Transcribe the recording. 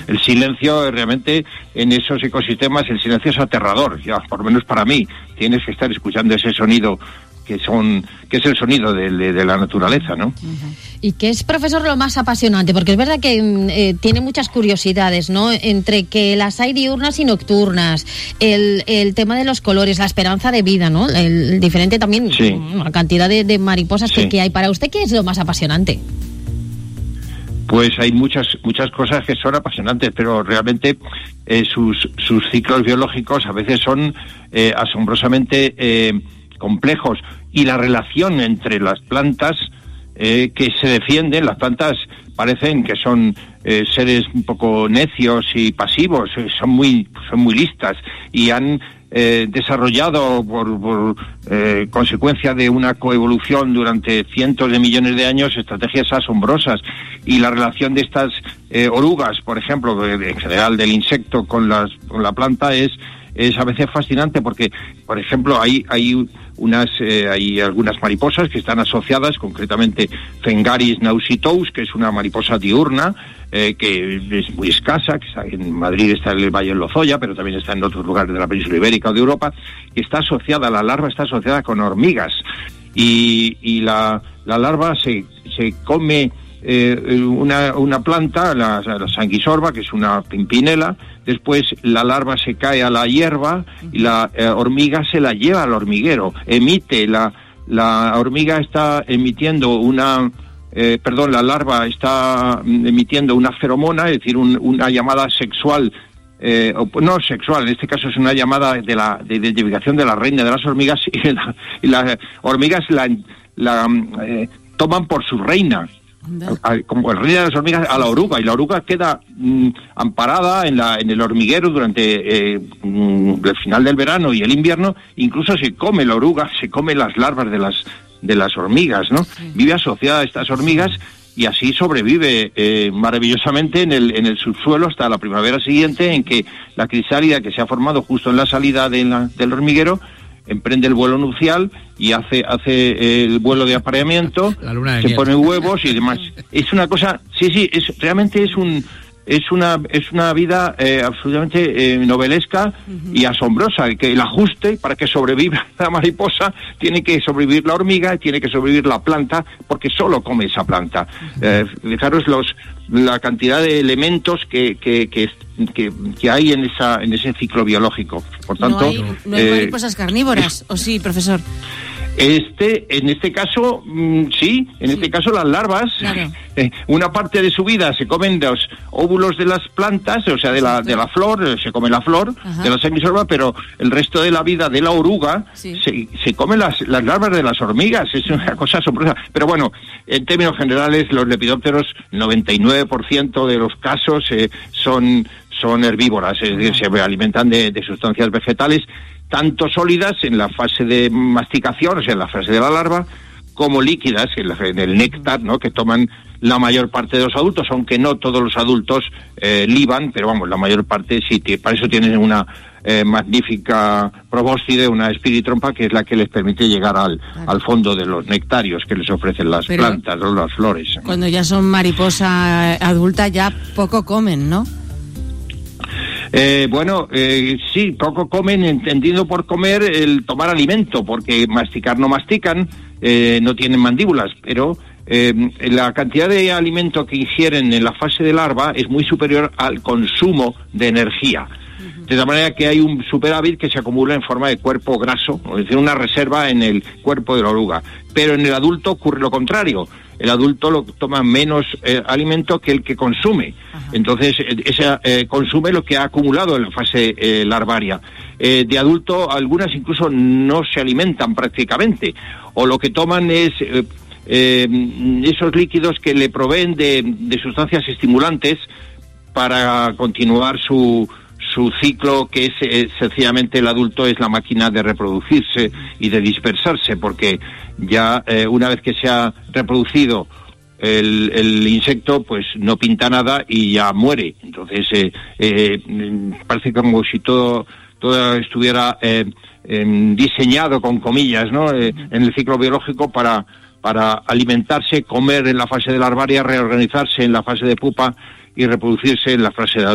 El silencio realmente en esos ecosistemas, el silencio es aterrador, ya por lo menos para mí. Tienes que estar escuchando ese sonido que es el sonido de la naturaleza, ¿no? ¿Y qué es, profesor, lo más apasionante? Porque es verdad que tiene muchas curiosidades, ¿no? Entre que las hay diurnas y nocturnas, el tema de los colores, la esperanza de vida, ¿no? El diferente también, sí, la cantidad de mariposas sí, que hay. Para usted, ¿qué es lo más apasionante? Pues hay muchas cosas que son apasionantes, pero realmente sus ciclos biológicos a veces son asombrosamente complejos, y la relación entre las plantas que se defienden. Las plantas parecen que son seres un poco necios y pasivos, son muy listas, y han desarrollado por consecuencia de una coevolución durante cientos de millones de años estrategias asombrosas. Y la relación de estas orugas, por ejemplo, en general del insecto con la planta es a veces fascinante, porque, por ejemplo, hay algunas mariposas que están asociadas, concretamente Phengaris nausitous, que es una mariposa diurna, que es muy escasa, que está en Madrid, está en el Valle del Lozoya, pero también está en otros lugares de la península ibérica o de Europa, que está asociada, la larva está asociada con hormigas, y la larva se come una planta, la sanguisorba, que es una pimpinela. Después la larva se cae a la hierba y la hormiga se la lleva al hormiguero. La hormiga está emitiendo la larva está emitiendo una feromona, es decir, una llamada sexual, no sexual, en este caso es una llamada de identificación de la reina de las hormigas, y las hormigas la toman por su reina, como el rey de las hormigas, a la oruga, y la oruga queda amparada en el hormiguero durante el final del verano y el invierno. Incluso se come la oruga, se come las larvas de las hormigas, ¿no? Sí. Vive asociada a estas hormigas y así sobrevive maravillosamente en el subsuelo hasta la primavera siguiente, en que la crisálida, que se ha formado justo en la salida del hormiguero, emprende el vuelo nupcial y hace el vuelo de apareamiento, se ponen huevos y demás. Es una cosa, sí, realmente es una vida absolutamente novelesca y asombrosa, que el ajuste para que sobreviva la mariposa, tiene que sobrevivir la hormiga, tiene que sobrevivir la planta, porque solo come esa planta. Fijaros la cantidad de elementos que hay en ese ciclo biológico. Por tanto, no hay mariposas carnívoras, ¿o sí, profesor? En este caso, sí, este caso las larvas, claro. Una parte de su vida se comen los óvulos de las plantas, o sea, de la flor, se come la flor, ajá, de la sanguisorba, pero el resto de la vida de la oruga, sí, se comen las larvas de las hormigas. Es una cosa asombrosa. Pero bueno, en términos generales, los lepidópteros, 99% de los casos son herbívoras, es decir, se alimentan de sustancias vegetales, tanto sólidas en la fase de masticación, o sea, en la fase de la larva, como líquidas en el néctar, ¿no?, que toman la mayor parte de los adultos, aunque no todos los adultos liban, pero vamos, la mayor parte sí. Para eso tienen una magnífica probóscide, una espiritrompa, que es la que les permite llegar al fondo de los nectarios que les ofrecen las plantas o las flores. Cuando ya son mariposa adulta ya poco comen, ¿no? Sí, poco comen, entendido por comer el tomar alimento, porque masticar no mastican, no tienen mandíbulas, pero la cantidad de alimento que ingieren en la fase de larva es muy superior al consumo de energía. De la manera que hay un superávit que se acumula en forma de cuerpo graso, es decir, una reserva en el cuerpo de la oruga. Pero en el adulto ocurre lo contrario. El adulto toma menos alimento que el que consume. Ajá. Entonces, consume lo que ha acumulado en la fase larvaria. De adulto, algunas incluso no se alimentan prácticamente, o lo que toman es esos líquidos que le proveen de sustancias estimulantes para continuar su ciclo, que es sencillamente el adulto es la máquina de reproducirse y de dispersarse, porque ya una vez que se ha reproducido el insecto, pues no pinta nada y ya muere. Entonces parece como si todo estuviera diseñado, con comillas, ¿no?, en el ciclo biológico para alimentarse, comer en la fase de larvaria, reorganizarse en la fase de pupa y reproducirse en la fase de